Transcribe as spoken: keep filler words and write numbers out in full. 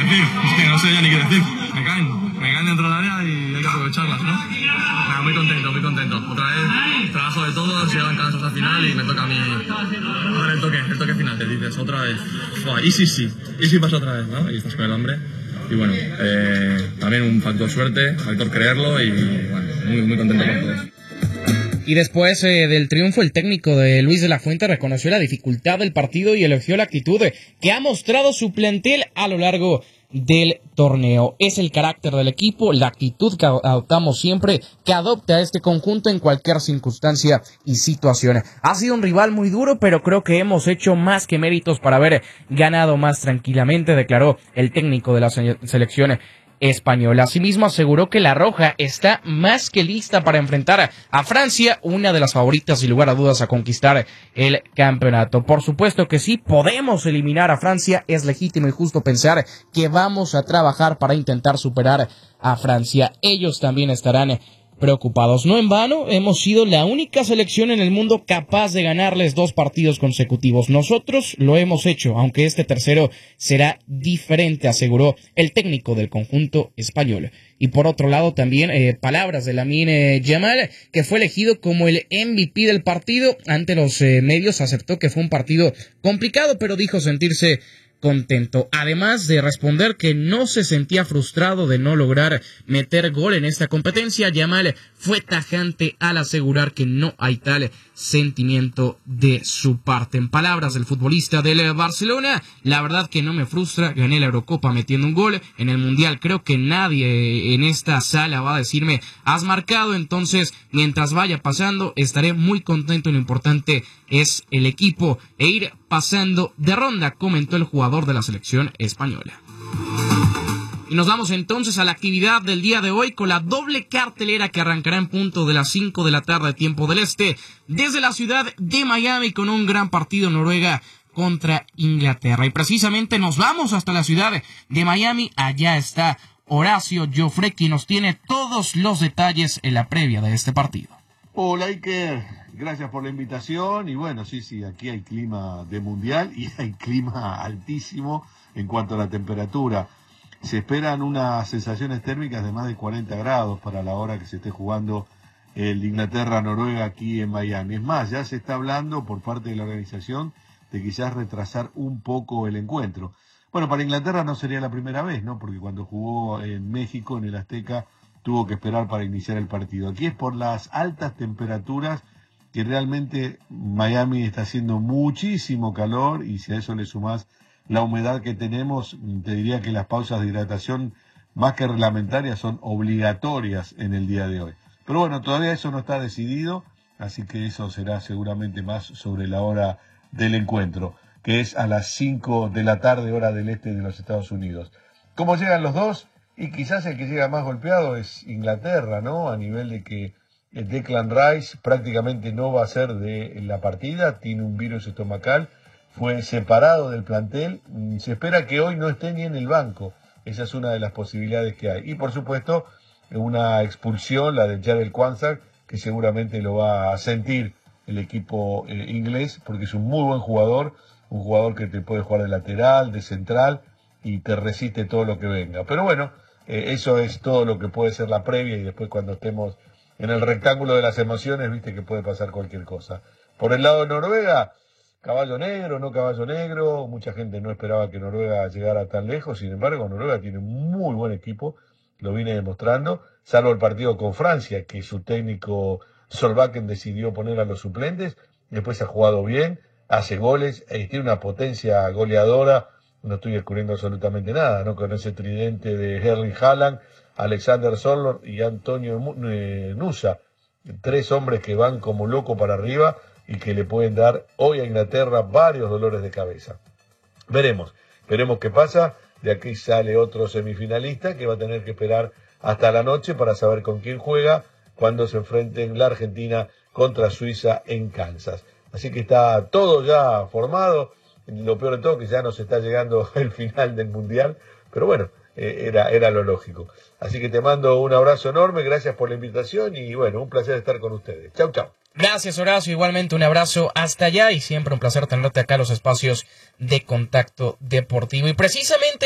decir, es que no sé ya ni qué decir. Me caen, me caen dentro del área y hay que aprovecharlas, ¿no? Nada, muy contento, muy contento. Otra vez, trabajo de todos, llegan cansados al final y me toca a mí dar el toque, el toque final. Te dices, otra vez. Fua, y sí, sí, y sí pasa otra vez, ¿no? Y estás con el hambre. Y bueno, eh, también un factor suerte, factor creerlo y bueno, muy, muy contento con todos. Y después eh, del triunfo, el técnico de Luis de la Fuente reconoció la dificultad del partido y elogió la actitud que ha mostrado su plantel a lo largo del torneo. Es el carácter del equipo, la actitud que adoptamos siempre, que adopta este conjunto en cualquier circunstancia y situación. Ha sido un rival muy duro, pero creo que hemos hecho más que méritos para haber ganado más tranquilamente, declaró el técnico de la selección española. Asimismo, aseguró que la Roja está más que lista para enfrentar a Francia, una de las favoritas sin lugar a dudas a conquistar el campeonato. Por supuesto que sí, podemos eliminar a Francia, es legítimo y justo pensar que vamos a trabajar para intentar superar a Francia. Ellos también estarán preocupados. No en vano, hemos sido la única selección en el mundo capaz de ganarles dos partidos consecutivos. Nosotros lo hemos hecho, aunque este tercero será diferente, aseguró el técnico del conjunto español. Y por otro lado también eh, palabras de Lamine Yamal, que fue elegido como el M V P del partido. Ante los eh, medios aceptó que fue un partido complicado, pero dijo sentirse contento, además de responder que no se sentía frustrado de no lograr meter gol en esta competencia. Yamal fue tajante al asegurar que no hay tal sentimiento de su parte. En palabras del futbolista del Barcelona, la verdad que no me frustra, gané la Eurocopa metiendo un gol, en el Mundial creo que nadie en esta sala va a decirme has marcado, entonces mientras vaya pasando estaré muy contento, lo importante es el equipo e ir pasando de ronda, comentó el jugador de la selección española. Y nos vamos entonces a la actividad del día de hoy con la doble cartelera que arrancará en punto de las cinco de la tarde, tiempo del este, desde la ciudad de Miami, con un gran partido Noruega contra Inglaterra. Y precisamente nos vamos hasta la ciudad de Miami. Allá está Horacio Joffre, quien nos tiene todos los detalles en la previa de este partido. Hola Iker, gracias por la invitación. Y bueno, sí, sí, aquí hay clima de mundial y hay clima altísimo en cuanto a la temperatura. Se esperan unas sensaciones térmicas de más de cuarenta grados para la hora que se esté jugando el Inglaterra-Noruega aquí en Miami. Es más, ya se está hablando por parte de la organización de quizás retrasar un poco el encuentro. Bueno, para Inglaterra no sería la primera vez, ¿no? Porque cuando jugó en México, en el Azteca, tuvo que esperar para iniciar el partido. Aquí es por las altas temperaturas que realmente Miami está haciendo muchísimo calor, y si a eso le sumás la humedad que tenemos, te diría que las pausas de hidratación más que reglamentarias son obligatorias en el día de hoy. Pero bueno, todavía eso no está decidido, así que eso será seguramente más sobre la hora del encuentro, que es a las cinco de la tarde, hora del este de los Estados Unidos. ¿Cómo llegan los dos? Y quizás el que llega más golpeado es Inglaterra, ¿no? A nivel de que el Declan Rice prácticamente no va a ser de la partida, tiene un virus estomacal, fue separado del plantel, se espera que hoy no esté ni en el banco. Esa es una de las posibilidades que hay. Y por supuesto, una expulsión, la de Jarell Quansah, que seguramente lo va a sentir el equipo eh, inglés, porque es un muy buen jugador, un jugador que te puede jugar de lateral, de central, y te resiste todo lo que venga. Pero bueno, eh, eso es todo lo que puede ser la previa, y después cuando estemos en el rectángulo de las emociones, viste que puede pasar cualquier cosa. Por el lado de Noruega, caballo negro, no caballo negro, mucha gente no esperaba que Noruega llegara tan lejos, sin embargo Noruega tiene un muy buen equipo, lo viene demostrando, salvo el partido con Francia, que su técnico Solbakken decidió poner a los suplentes, después ha jugado bien, hace goles, eh, tiene una potencia goleadora, no estoy descubriendo absolutamente nada, ¿no? Con ese tridente de Erling Haaland, Alexander Sørloth y Antonio Nusa, tres hombres que van como loco para arriba y que le pueden dar hoy a Inglaterra varios dolores de cabeza. Veremos, veremos qué pasa. De aquí sale otro semifinalista que va a tener que esperar hasta la noche para saber con quién juega cuando se enfrenten la Argentina contra Suiza en Kansas. Así que está todo ya formado. Lo peor de todo que ya nos está llegando el final del Mundial, pero bueno, eh, era, era lo lógico. Así que te mando un abrazo enorme, gracias por la invitación y bueno, un placer estar con ustedes. Chau, chau. Gracias, Horacio, igualmente un abrazo hasta allá y siempre un placer tenerte acá en los espacios de Contacto Deportivo. Y precisamente